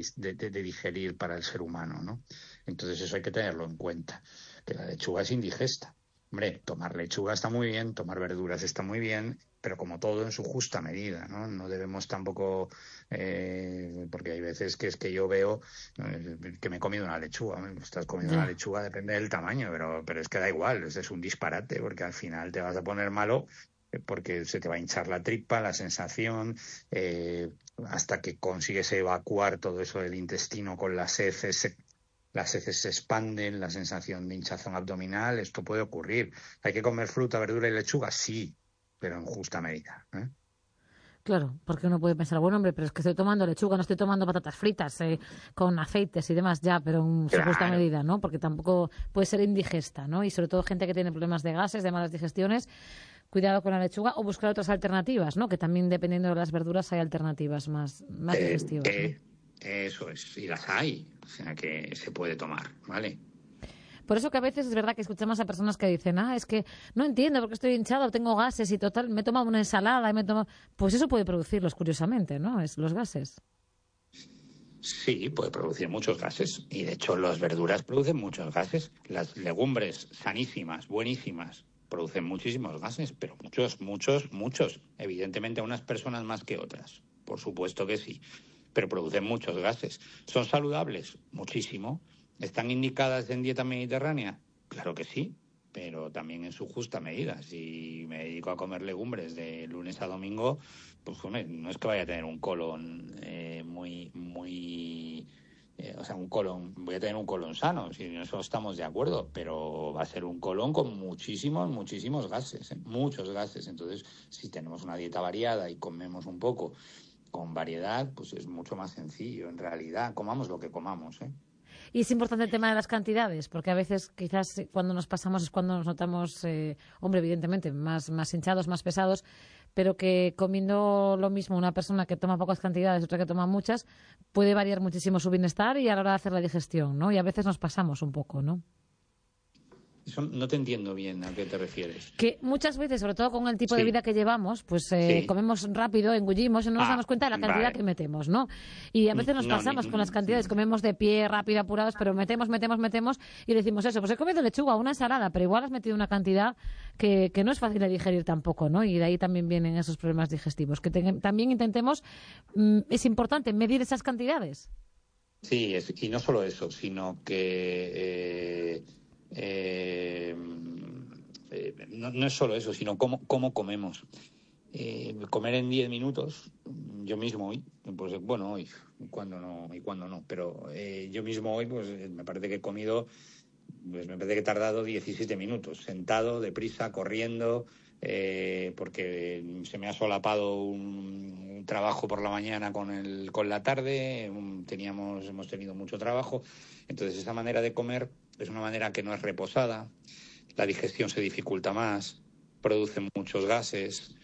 de digerir para el ser humano, ¿no? Entonces eso hay que tenerlo en cuenta, que la lechuga es indigesta. Hombre, tomar lechuga está muy bien, tomar verduras está muy bien, pero como todo en su justa medida, ¿no? No debemos tampoco, porque hay veces que es que yo veo que me he comido una lechuga. Estás comiendo una Ya. lechuga, depende del tamaño, pero es que da igual, es un disparate, porque al final te vas a poner malo porque se te va a hinchar la tripa, la sensación, hasta que consigues evacuar todo eso del intestino con las heces se expanden, la sensación de hinchazón abdominal, esto puede ocurrir. ¿Hay que comer fruta, verdura y lechuga? Sí, pero en justa medida, ¿eh? Claro, porque uno puede pensar, bueno, hombre, pero es que estoy tomando lechuga, no estoy tomando patatas fritas con aceites y demás, ya, pero en su justa Claro. medida, ¿no? Porque tampoco puede ser indigesta, ¿no? Y sobre todo gente que tiene problemas de gases, de malas digestiones, cuidado con la lechuga o buscar otras alternativas, ¿no? Que también dependiendo de las verduras hay alternativas más Eh, digestivas, ¿no? eh, Eso es, y las hay, o sea que se puede tomar, ¿vale? Por eso que a veces es verdad que escuchamos a personas que dicen, es que no entiendo porque estoy hinchado, tengo gases y total, me he tomado una ensalada y me he tomado... Pues eso puede producirlos, curiosamente, ¿no? Es los gases. Sí, puede producir muchos gases y de hecho las verduras producen muchos gases. Las legumbres sanísimas, buenísimas, producen muchísimos gases, pero muchos, muchos, muchos. Evidentemente a unas personas más que otras, por supuesto que sí, pero producen muchos gases. ¿Son saludables? Muchísimo. ¿Están indicadas en dieta mediterránea? Claro que sí, pero también en su justa medida. Si me dedico a comer legumbres de lunes a domingo, pues hombre, no es que vaya a tener un colon o sea, un colon, voy a tener un colon sano, si en eso estamos de acuerdo, pero va a ser un colon con muchísimos, muchísimos gases, muchos gases. Entonces, si tenemos una dieta variada y comemos un poco con variedad, pues es mucho más sencillo, en realidad, comamos lo que comamos, ¿eh? Y es importante el tema de las cantidades, porque a veces quizás cuando nos pasamos es cuando nos notamos, hombre, evidentemente, más hinchados, más pesados, pero que comiendo lo mismo una persona que toma pocas cantidades, otra que toma muchas, puede variar muchísimo su bienestar y a la hora de hacer la digestión, ¿no? Y a veces nos pasamos un poco, ¿no? Eso no te entiendo bien a qué te refieres. Que muchas veces, sobre todo con el tipo de Sí, vida que llevamos, pues sí. comemos rápido, engullimos y no nos Ah, damos cuenta de la cantidad vale. que metemos, ¿no? Y a veces nos No, pasamos con las cantidades, comemos de pie, rápido, apurados, pero metemos y decimos eso, pues he comido lechuga, una ensalada, pero igual has metido una cantidad que no es fácil de digerir tampoco, ¿no? Y de ahí también vienen esos problemas digestivos. Que también intentemos, es importante medir esas cantidades. sí, y no solo eso, sino que no es solo eso, sino cómo comemos. Comer en 10 minutos, yo mismo hoy, pues bueno, hoy, cuando no, pero yo mismo hoy, pues me parece que he comido, pues me parece que he tardado 17 minutos, sentado, deprisa, corriendo, porque se me ha solapado un trabajo por la mañana con la tarde, hemos tenido mucho trabajo, entonces esa manera de comer es una manera que no es reposada, la digestión se dificulta más, produce muchos gases,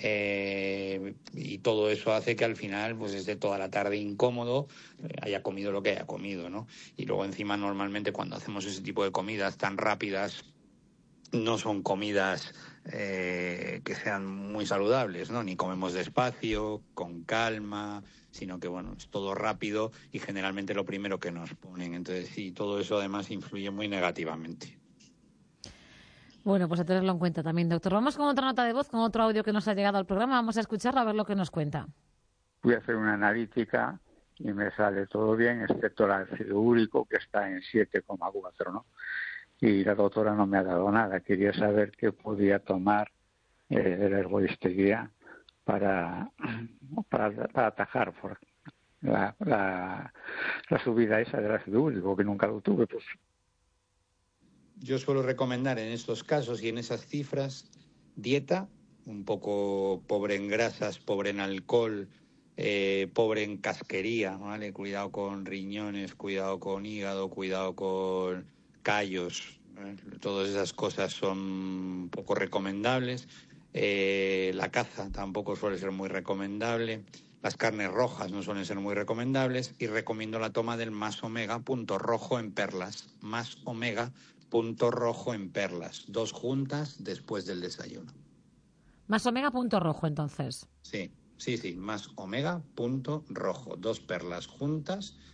y todo eso hace que al final pues esté toda la tarde incómodo, haya comido lo que haya comido, ¿no? Y luego encima normalmente cuando hacemos ese tipo de comidas tan rápidas no son comidas que sean muy saludables, ¿no? Ni comemos despacio, con calma, sino que bueno, es todo rápido y generalmente lo primero que nos ponen. Entonces sí, todo eso además influye muy negativamente. Bueno, pues a tenerlo en cuenta también, doctor. Vamos con otra nota de voz, con otro audio que nos ha llegado al programa. Vamos a escucharlo a ver lo que nos cuenta. Fui a hacer una analítica y me sale todo bien, excepto el ácido úrico, que está en 7,4, ¿no? Y la doctora no me ha dado nada. Quería saber qué podía tomar de la herboristería para, para atajar la subida esa del ácido úrico, que nunca lo tuve. Pues Yo suelo recomendar en estos casos y en esas cifras dieta, un poco pobre en grasas, pobre en alcohol, pobre en casquería, ¿vale? Cuidado con riñones, cuidado con hígado, cuidado con callos, ¿vale? Todas esas cosas son poco recomendables. La caza tampoco suele ser muy recomendable. Las carnes rojas no suelen ser muy recomendables y recomiendo la toma del más omega punto rojo en perlas. Más omega punto rojo en perlas. 2 juntas después del desayuno. Más omega punto rojo, entonces. Sí, sí, más omega punto rojo. 2 perlas juntas